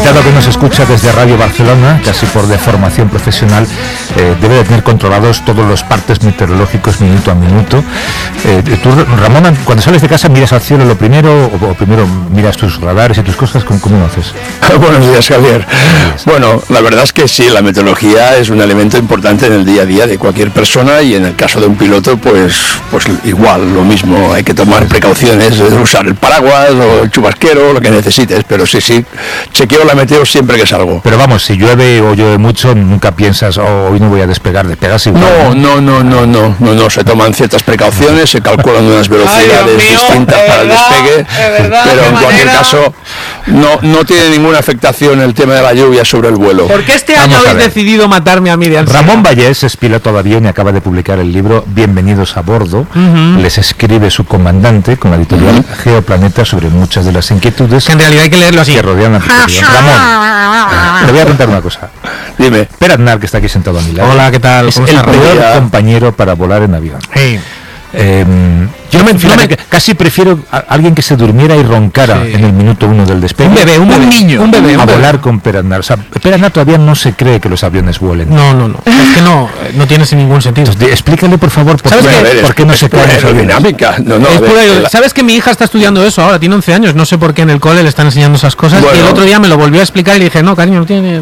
invitado que nos escucha desde Radio Barcelona, casi por deformación profesional, debe de tener controlados todos los partes meteorológicos minuto a minuto. Tú, Ramón, cuando sales de casa, ¿miras al cielo lo primero o primero miras tus radares y tus cosas? ¿Cómo lo haces? Buenos días, Javier. Bueno, la verdad es que sí, la meteorología es un elemento importante en el día a día de cualquier persona, y en el caso de un piloto, pues igual, lo mismo. Hay que tomar precauciones, usar el paraguas o el chubasquero, lo que necesites, pero sí, chequeo la meteo siempre que salgo. Pero vamos, si llueve o llueve mucho, nunca piensas, hoy no voy a despegar, despegas igual. No, se toman ciertas precauciones, se calculan unas velocidades distintas para el despegue, pero en cualquier caso no tiene ninguna afectación el tema de la lluvia sobre el vuelo. ¿Por qué este año habéis decidido matarme a mí de ansiedad? Ramón Vallés es piloto de avión y acaba de publicar el libro Bienvenidos a bordo. Les escribe su comandante con la editorial Geoplaneta sobre muchas de las inquietudes que en realidad hay que leerlo así, que rodean la profesión. Ramón, te voy a contar una cosa. Dime. Per Aznar, que está aquí sentado a mi lado. Hola, ¿qué tal? Es el peor compañero para volar en avión. Hey. Casi prefiero a alguien que se durmiera y roncara en el minuto 1 del despegue. Un bebé a volar con Per Aznar. O sea, Per Aznar todavía no se cree que los aviones vuelen. No. Es que no tiene ningún sentido. Entonces, explícale, por favor, por qué no se cae esa dinámica. ¿Sabes que mi hija está estudiando eso ahora? Tiene 11 años. No sé por qué en el cole le están enseñando esas cosas. Y el otro día me lo volvió a explicar y le dije, no, cariño, no tiene.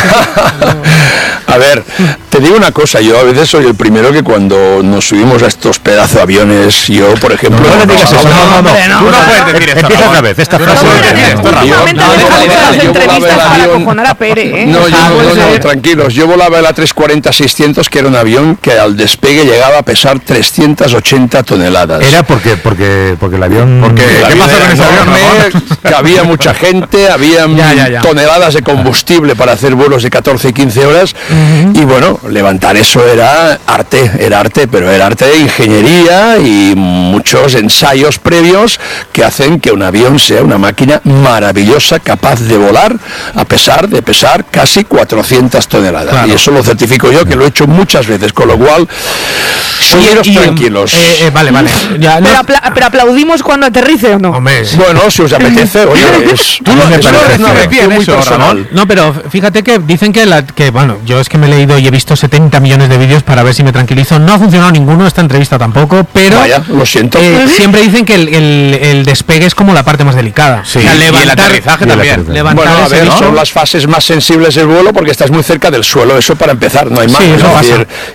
A ver, te digo una cosa, yo a veces soy el primero que cuando nos subimos a estos pedazos de aviones, yo, por ejemplo... No le digas eso, no puedes decir esto. Empieza otra vez, esta frase... No, tranquilos, yo volaba el A340-600, que era un avión que al despegue llegaba a pesar 380 toneladas. Era porque el avión... ¿Qué pasó con ese avión? Que había mucha gente, había toneladas de combustible para hacer vuelos de 14 y 15 horas, y bueno, levantar eso era arte, pero era arte de ingeniería y muchos ensayos previos que hacen que un avión sea una máquina maravillosa, capaz de volar a pesar de pesar casi 400 toneladas. Claro. Y eso lo certifico yo, que lo he hecho muchas veces, con lo cual, tranquilos. Vale. Ya, pero aplaudimos cuando aterrice, ¿o no? Hombre, bueno, si os apetece, oye, tú no me parece muy personal. No, pero fíjate que dicen que bueno, yo es que me he leído y he visto 70 millones de vídeos para ver si me tranquilizo. No ha funcionado ninguno, esta entrevista tampoco, pero vaya, lo siento. Siempre dicen que el despegue es como la parte más delicada. Sí. Y el aterrizaje también. Bueno, a ver, son las fases más sensibles del vuelo porque estás muy cerca del suelo, eso para empezar, no hay más. Sí, eso pasa.